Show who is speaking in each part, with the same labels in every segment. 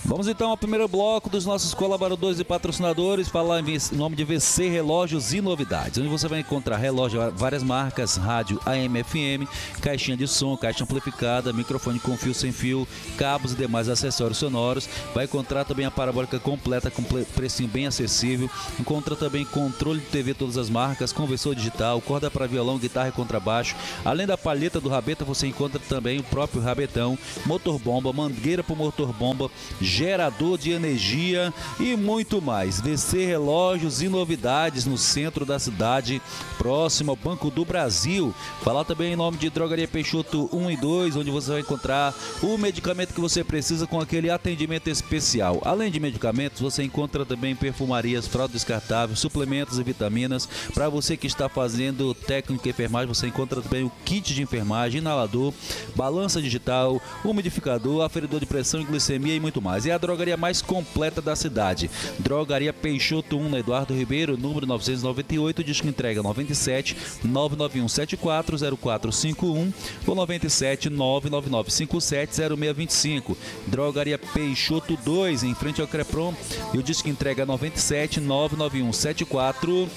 Speaker 1: Vamos então ao primeiro bloco dos nossos colaboradores e patrocinadores, falar em nome de VC Relógios e Novidades, onde você vai encontrar relógio, várias marcas, rádio AM, FM, caixinha de som, caixa amplificada, microfone com fio sem fio, cabos e demais acessórios sonoros. Vai encontrar também a parabólica completa com precinho bem acessível. Encontra também controle de TV todas as marcas, conversor digital, corda para violão, guitarra e contrabaixo. Além da palheta do rabeta, você encontra também o próprio rabetão, motor bomba, mangueira para o motor bomba, gerador de energia e muito mais. VC Relógios e Novidades no centro da cidade, próximo ao Banco do Brasil. Falar também em nome de Drogaria Peixoto 1 e 2, onde você vai encontrar o medicamento que você precisa com aquele atendimento especial. Além de medicamentos, você encontra também perfumarias, fralda descartável, suplementos e vitaminas. Para você que está fazendo técnica e enfermagem, você encontra também o kit de enfermagem, inalador, balança digital, umidificador, aferidor de pressão e glicemia e muito mais. É a drogaria mais completa da cidade. Drogaria Peixoto 1, na Eduardo Ribeiro, número 998, diz que entrega 97 991 74 0451 ou 97 999 57 0625. Drogaria Peixoto 2, em frente ao Creprom, e o disco entrega 97 991 74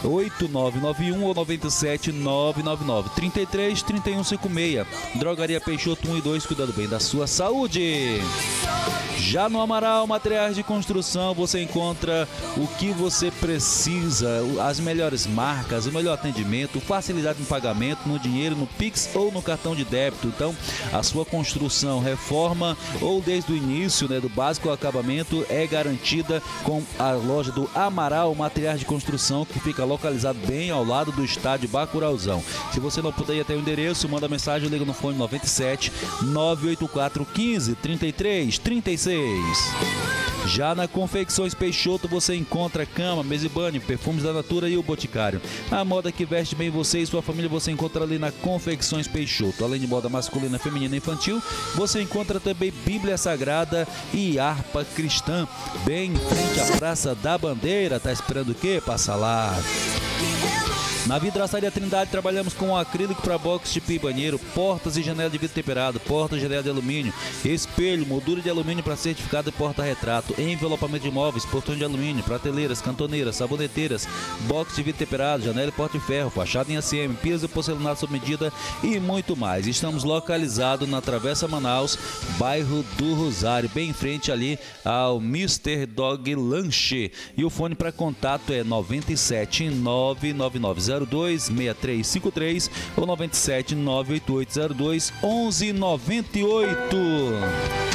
Speaker 1: 8991 ou 97 999 33 3156. Drogaria Peixoto 1 e 2, cuidando bem da sua saúde. Já no Amaral Materiais de Construção, você encontra o que você precisa, as melhores marcas, o melhor atendimento, facilidade no pagamento, no dinheiro, no Pix ou no cartão de débito. Então, a sua construção, reforma ou desde o início, do básico ao acabamento, é garantida com a loja do Amaral Materiais de Construção, que fica localizado bem ao lado do estádio Bacurauzão. Se você não puder ir até o endereço, manda mensagem, liga no fone 97 984 15 33 36. Já na Confecções Peixoto você encontra cama, mesa e banho, perfumes da Natura e o Boticário. A moda que veste bem você e sua família você encontra ali na Confecções Peixoto. Além de moda masculina, feminina e infantil, você encontra também Bíblia Sagrada e harpa cristã. Bem em frente à Praça da Bandeira. Tá esperando o quê? Passa lá. Na Vidraçaria Trindade trabalhamos com acrílico para box de pia e banheiro, portas e janela de vidro temperado, portas e janela de alumínio, espelho, moldura de alumínio para certificado e porta-retrato, envelopamento de móveis, portões de alumínio, prateleiras, cantoneiras, saboneteiras, box de vidro temperado, janela e porta de ferro, fachada em ACM, piso e porcelanato sob medida e muito mais. Estamos localizados na Travessa Manaus, bairro do Rosário, bem em frente ali ao Mr. Dog Lanche. E o fone para contato é 97 99902 6353 ou 97 98802 1198.